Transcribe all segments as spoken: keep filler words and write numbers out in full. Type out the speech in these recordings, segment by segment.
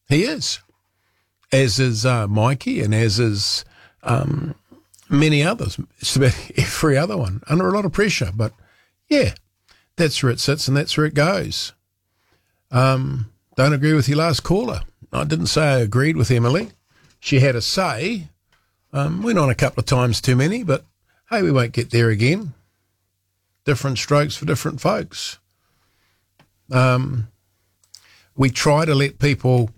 He is. As is uh, Mikey, and as is um, many others. It's about every other one, under a lot of pressure. But, yeah, that's where it sits and that's where it goes. Um, don't agree with your last caller. I didn't say I agreed with Emily. She had a say. Um, went on a couple of times too many, but, hey, we won't get there again. Different strokes for different folks. Um, we try to let people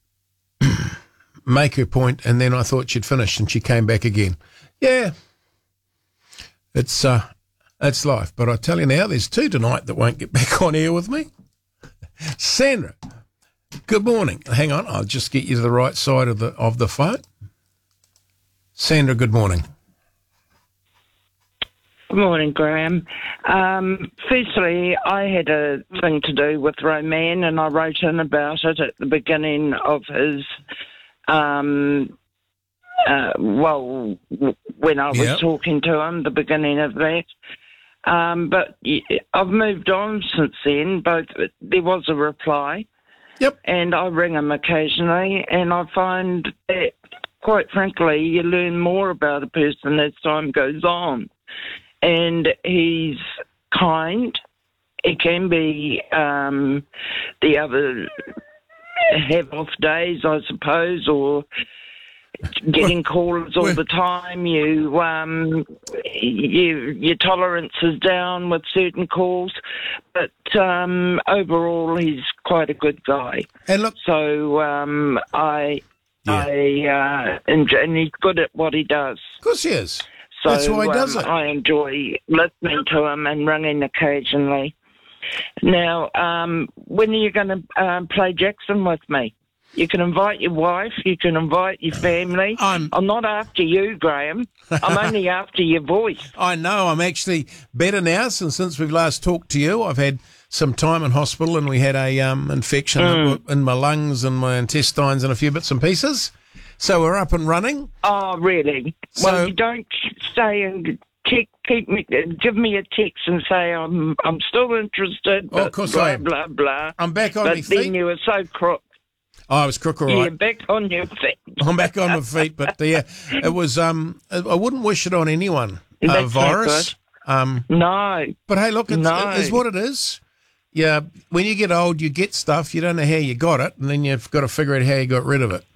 make her point, and then I thought she'd finished, and she came back again. Yeah, it's uh, it's life. But I tell you now, there's two tonight that won't get back on air with me. Sandra, good morning. Hang on, I'll just get you to the right side of the of the phone. Sandra, good morning. Good morning, Graham. Um, firstly, I had a thing to do with Roman, and I wrote in about it at the beginning of his, um, uh, well, when I was yep. talking to him, the beginning of that. Um, but I've moved on since then. Both there was a reply, yep, and I ring him occasionally, and I find that, quite frankly, you learn more about a person as time goes on. And he's kind. He can be um, the other have off days, I suppose, or getting calls all the time. You, um, you, your tolerance is down with certain calls, but um, overall, he's quite a good guy. And look, so um, I, yeah. I, uh, enjoy, and he's good at what he does. Of course he is. So, that's why he does um, it. I enjoy listening to him and ringing occasionally. Now, um, when are you going to um, play Jackson with me? You can invite your wife. You can invite your family. I'm, I'm not after you, Graham. I'm only after your voice. I know. I'm actually better now since since we've last talked to you. I've had some time in hospital, and we had a um, infection Mm. in my lungs and my intestines and a few bits and pieces. So we're up and running. Oh, really? So, well, you don't stay and keep, keep me, give me a text and say I'm I'm still interested. Oh, of course blah, I am. Blah blah. I'm back on but my then feet. you were so crook. Oh, I was crook, all Yeah, right. back on your feet. I'm back on my feet, but yeah, it was. Um, I wouldn't wish it on anyone. A That's not virus. Um, No. but hey, look, it's, No. it is what it is. Yeah, when you get old, you get stuff. You don't know how you got it, and then you've got to figure out how you got rid of it.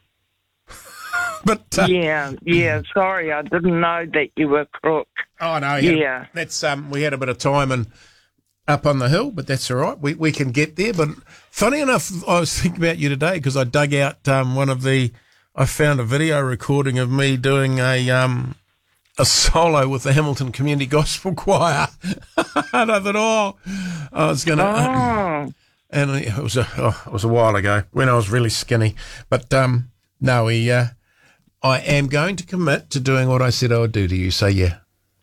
But uh, Yeah, yeah. Sorry, I didn't know that you were crook. oh no, Yeah. yeah, that's um, we had a bit of time and up on the hill, but that's all right. We we can get there. But funny enough, I was thinking about you today because I dug out um, one of the. I found a video recording of me doing a um a solo with the Hamilton Community Gospel Choir, and I thought, oh, I was gonna. Oh. And it was a oh, it was a while ago when I was really skinny, but um, no, we. Uh, I am going to commit to doing what I said I would do to you. So yeah.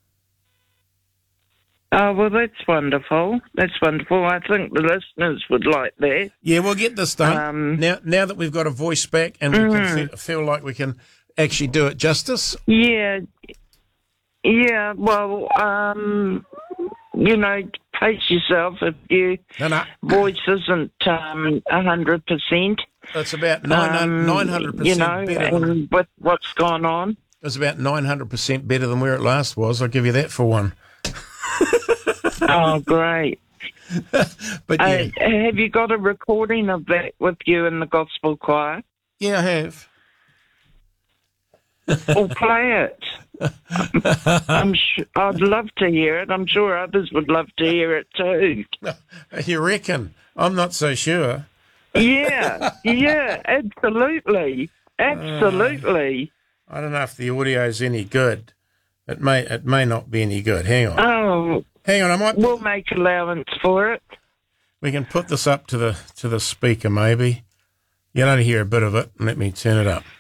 Oh, well, that's wonderful. That's wonderful. I think the listeners would like that. Yeah, we'll get this done. Um, now, now that we've got a voice back and we mm. can fe- feel like we can actually do it justice. Yeah. Yeah, well, um, you know, pace yourself if your No, no. voice isn't um, one hundred percent. It's about nine hundred percent you know, better. Than, and with what's gone on. it's about nine hundred percent better than where it last was. I'll give you that for one. Oh, great. But Uh, yeah, have you got a recording of that with you in the gospel choir? yeah, I have. Or play it. I'm sh- I'd love to hear it. I'm sure others would love to hear it too. You reckon? I'm not so sure. Yeah, yeah, absolutely. Absolutely. I don't know if the audio's any good. It may it may not be any good. Hang on. Oh, Hang on, I might we'll make allowance for it. we can put this up to the to the speaker maybe. You'll only hear a bit of it. Let me turn it up.